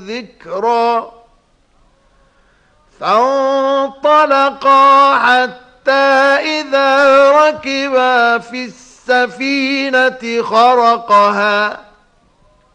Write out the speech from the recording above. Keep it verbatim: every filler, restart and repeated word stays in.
ذكرا فانطلقا حتى إذا ركبا في السفينة خرقها